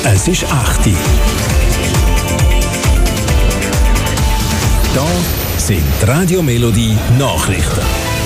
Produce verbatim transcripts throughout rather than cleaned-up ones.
Es ist acht Uhr. Da sind die Radio Melodie Nachrichten.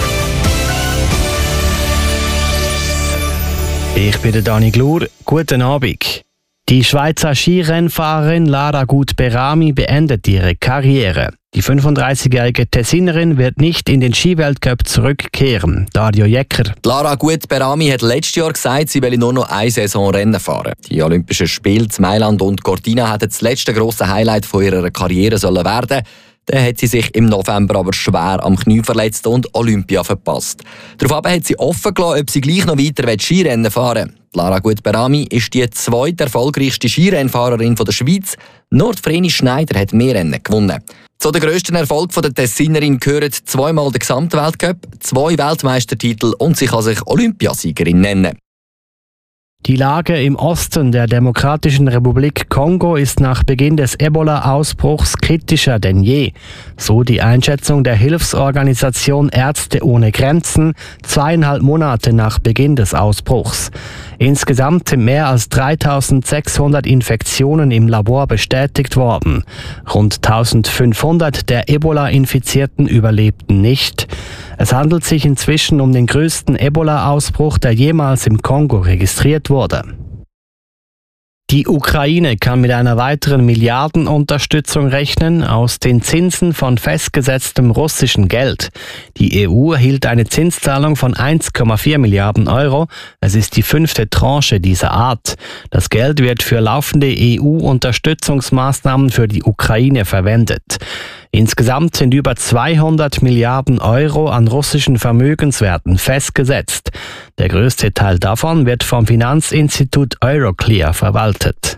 Ich bin der Dani Glur. Guten Abend. Die Schweizer Skirennfahrerin Lara Gut-Berami beendet ihre Karriere. Die fünfunddreißigjährige Tessinerin wird nicht in den Skiweltcup zurückkehren. Dario Jecker. Lara Gut-Berami hat letztes Jahr gesagt, sie will nur noch eine Saison Rennen fahren. Die Olympischen Spiele in Mailand und Cortina hätten das letzte grosse Highlight von ihrer Karriere sollen werden. Dann hat sie sich im November aber schwer am Knie verletzt und Olympia verpasst. Daraufhin hat sie offen gelassen, ob sie gleich noch weiter Skirennen fahren will. Lara Gut-Berami ist die zweite erfolgreichste Skirennfahrerin der Schweiz. Nur Vreni Schneider hat mehr Rennen gewonnen. Zu den grössten Erfolgen der Tessinerin gehören zweimal der Gesamtweltcup, zwei Weltmeistertitel und sie kann sich Olympiasiegerin nennen. Die Lage im Osten der Demokratischen Republik Kongo ist nach Beginn des Ebola-Ausbruchs kritischer denn je. So die Einschätzung der Hilfsorganisation Ärzte ohne Grenzen, zweieinhalb Monate nach Beginn des Ausbruchs. Insgesamt sind mehr als dreitausendsechshundert Infektionen im Labor bestätigt worden. Rund eintausendfünfhundert der Ebola-Infizierten überlebten nicht. Es handelt sich inzwischen um den größten Ebola-Ausbruch, der jemals im Kongo registriert wurde. Die Ukraine kann mit einer weiteren Milliardenunterstützung rechnen aus den Zinsen von festgesetztem russischen Geld. Die E U erhielt eine Zinszahlung von eins Komma vier Milliarden Euro. Es ist die fünfte Tranche dieser Art. Das Geld wird für laufende E U-Unterstützungsmaßnahmen für die Ukraine verwendet. Insgesamt sind über zweihundert Milliarden Euro an russischen Vermögenswerten festgesetzt. Der größte Teil davon wird vom Finanzinstitut Euroclear verwaltet.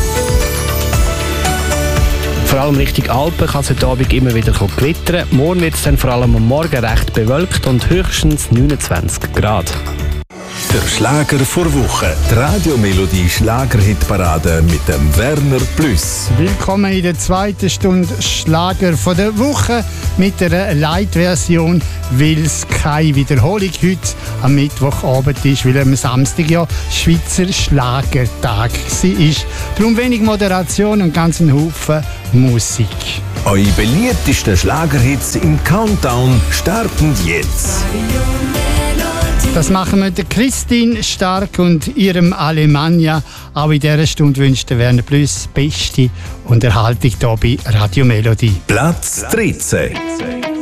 Vor allem Richtung Alpen kann es heute Abend immer wieder gewittern. Morgen wird es dann vor allem am Morgen recht bewölkt und höchstens neunundzwanzig Grad. Der Schlager vor Woche. Die Radio-Melodie Schlagerhitparade mit dem Werner Plus. Willkommen in der zweiten Stunde Schlager von der Woche mit einer Light-Version, weil es keine Wiederholung heute am Mittwochabend ist, weil am Samstag ja Schweizer Schlagertag war. Darum wenig Moderation und ganz ein Haufen Musik. Eure beliebtesten Schlagerhits im Countdown starten jetzt. Das machen wir der Christine Stark und ihrem Alemannia. Auch in dieser Stunde wünscht der Werner Plus das beste Unterhaltung hier bei Radio Melodie. Platz dreizehn.